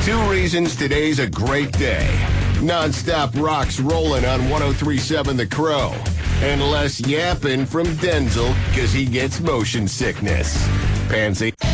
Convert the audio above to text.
Two reasons today's a great day. Non-stop rocks rolling on 103.7 The Crow. And less yapping from Denzel because he gets motion sickness. Pansy.